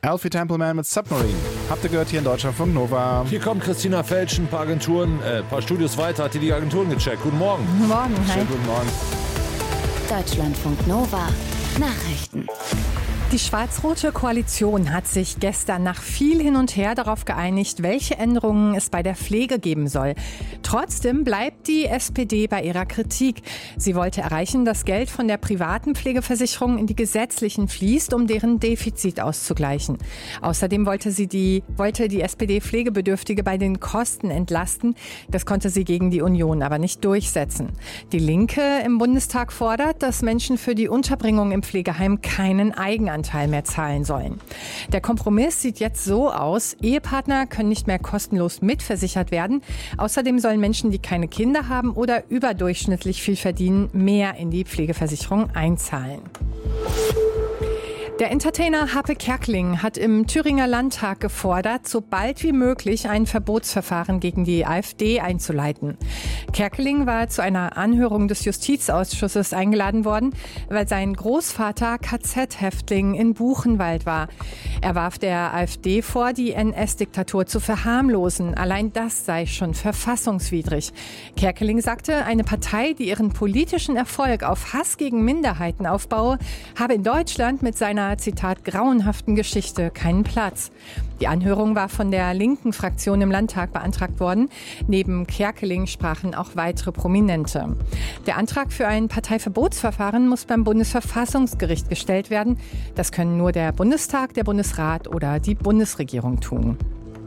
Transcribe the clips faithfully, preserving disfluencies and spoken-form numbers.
Alfie Templeman mit Submarine. Habt ihr gehört hier in Deutschlandfunk Nova. Hier kommt Christina Felsch, ein paar Agenturen, äh, ein paar Studios weiter, hat die die Agenturen gecheckt. Guten Morgen. Guten Morgen, hi. Schönen guten Morgen. Deutschlandfunk Nova. Nachrichten. Die schwarz-rote Koalition hat sich gestern nach viel hin und her darauf geeinigt, welche Änderungen es bei der Pflege geben soll. Trotzdem bleibt die S P D bei ihrer Kritik. Sie wollte erreichen, dass Geld von der privaten Pflegeversicherung in die gesetzlichen fließt, um deren Defizit auszugleichen. Außerdem wollte sie die, wollte die S P D Pflegebedürftige bei den Kosten entlasten. Das konnte sie gegen die Union aber nicht durchsetzen. Die Linke im Bundestag fordert, dass Menschen für die Unterbringung im Pflegeheim keinen Eigenanteil mehr zahlen sollen. Der Kompromiss sieht jetzt so aus: Ehepartner können nicht mehr kostenlos mitversichert werden. Außerdem sollen Menschen, die keine Kinder haben oder überdurchschnittlich viel verdienen, mehr in die Pflegeversicherung einzahlen. Der Entertainer Happe Kerkeling hat im Thüringer Landtag gefordert, so bald wie möglich ein Verbotsverfahren gegen die AfD einzuleiten. Kerkeling war zu einer Anhörung des Justizausschusses eingeladen worden, weil sein Großvater K Z-Häftling in Buchenwald war. Er warf der AfD vor, die N S-Diktatur zu verharmlosen. Allein das sei schon verfassungswidrig. Kerkeling sagte, eine Partei, die ihren politischen Erfolg auf Hass gegen Minderheiten aufbaue, habe in Deutschland mit seiner Zitat, grauenhaften Geschichte keinen Platz. Die Anhörung war von der linken Fraktion im Landtag beantragt worden. Neben Kerkeling sprachen auch weitere Prominente. Der Antrag für ein Parteiverbotsverfahren muss beim Bundesverfassungsgericht gestellt werden. Das können nur der Bundestag, der Bundesrat oder die Bundesregierung tun.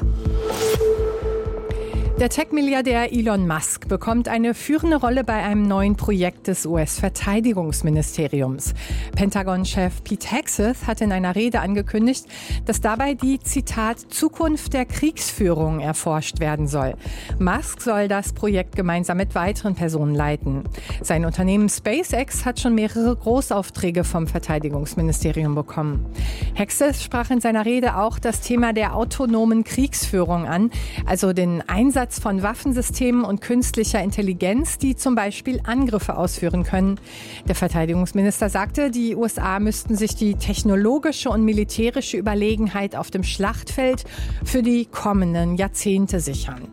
Der Tech-Milliardär Elon Musk bekommt eine führende Rolle bei einem neuen Projekt des U S-Verteidigungsministeriums. Pentagon-Chef Pete Hegseth hat in einer Rede angekündigt, dass dabei die, Zitat, Zukunft der Kriegsführung erforscht werden soll. Musk soll das Projekt gemeinsam mit weiteren Personen leiten. Sein Unternehmen SpaceX hat schon mehrere Großaufträge vom Verteidigungsministerium bekommen. Hegseth sprach in seiner Rede auch das Thema der autonomen Kriegsführung an, also den Einsatz von Waffensystemen und künstlicher Intelligenz, die zum Beispiel Angriffe ausführen können. Der Verteidigungsminister sagte, die U S A müssten sich die technologische und militärische Überlegenheit auf dem Schlachtfeld für die kommenden Jahrzehnte sichern.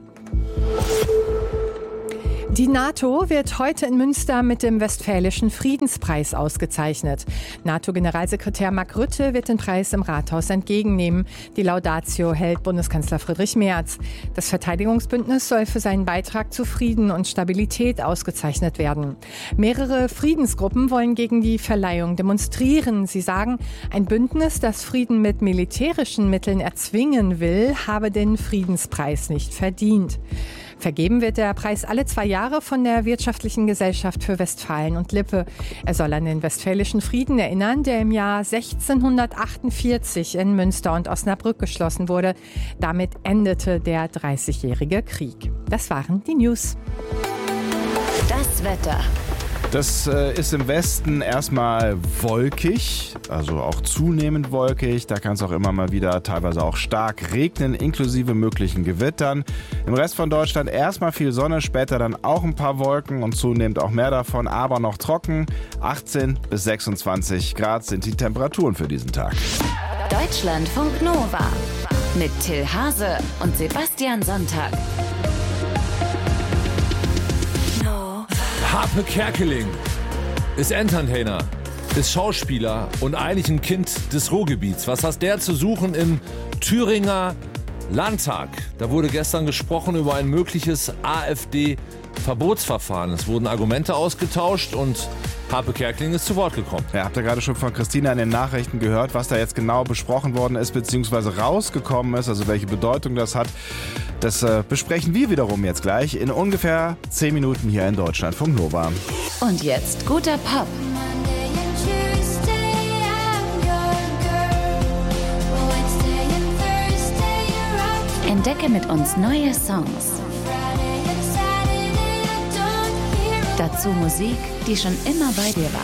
Die NATO wird heute in Münster mit dem Westfälischen Friedenspreis ausgezeichnet. NATO-Generalsekretär Mark Rutte wird den Preis im Rathaus entgegennehmen. Die Laudatio hält Bundeskanzler Friedrich Merz. Das Verteidigungsbündnis soll für seinen Beitrag zu Frieden und Stabilität ausgezeichnet werden. Mehrere Friedensgruppen wollen gegen die Verleihung demonstrieren. Sie sagen, ein Bündnis, das Frieden mit militärischen Mitteln erzwingen will, habe den Friedenspreis nicht verdient. Vergeben wird der Preis alle zwei Jahre von der Wirtschaftlichen Gesellschaft für Westfalen und Lippe. Er soll an den Westfälischen Frieden erinnern, der im Jahr sechzehnhundertachtundvierzig in Münster und Osnabrück geschlossen wurde. Damit endete der dreißigjährige Krieg. Das waren die News. Das Wetter. Das äh, ist im Westen erstmal wolkig, also auch zunehmend wolkig. Da kann es auch immer mal wieder teilweise auch stark regnen, inklusive möglichen Gewittern. Im Rest von Deutschland erstmal viel Sonne, später dann auch ein paar Wolken und zunehmend auch mehr davon, aber noch trocken. achtzehn bis sechsundzwanzig Grad sind die Temperaturen für diesen Tag. Deutschlandfunk Nova mit Till Hase und Sebastian Sonntag. Happe Kerkeling ist Entertainer, ist Schauspieler und eigentlich ein Kind des Ruhrgebiets. Was hat der zu suchen im Thüringer Landtag? Da wurde gestern gesprochen über ein mögliches AfD-Verbotsverfahren. Es wurden Argumente ausgetauscht und Happe Kerkeling ist zu Wort gekommen. Ja, habt ihr gerade schon von Christina in den Nachrichten gehört, was da jetzt genau besprochen worden ist, beziehungsweise rausgekommen ist, also welche Bedeutung das hat. Das äh, besprechen wir wiederum jetzt gleich in ungefähr zehn Minuten hier in Deutschlandfunk Nova. Und jetzt guter Pop. Entdecke mit uns neue Songs. Dazu Musik, die schon immer bei dir war.